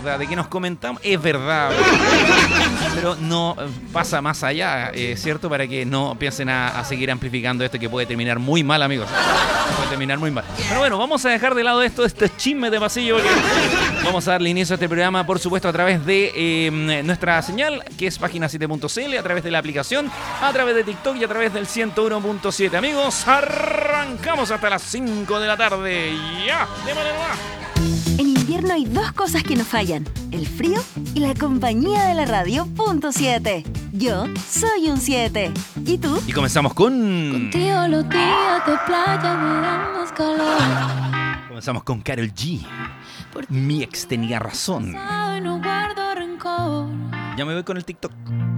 verdad, de que nos comentamos, es verdad. Pero no pasa más allá, ¿cierto? Para que no piensen a seguir amplificando esto que puede terminar muy mal, amigos. Puede terminar muy mal. Pero bueno, vamos a dejar de lado este chisme de pasillo, porque vamos a darle inicio a este programa, por supuesto, a través de nuestra señal, que es página7.cl, a través de la aplicación, a través de TikTok y a través del 101.7. Amigos, arrancamos hasta las 5 de la tarde. ¡Ya! ¡Démosle nomás! En invierno hay dos cosas que no fallan: el frío y la compañía de la radio. Punto 7. Yo soy un 7. ¿Y tú? Y comenzamos con... Contigo los días de playa me dan más calor. Comenzamos con Karol G. Por Mi ex tenía razón. ti no guardo rencor. Ya me voy con el TikTok.